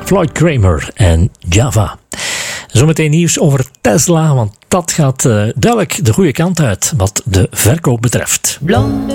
Floyd Kramer en Java. Zometeen nieuws over Tesla, want dat gaat duidelijk de goede kant uit wat de verkoop betreft. Blonde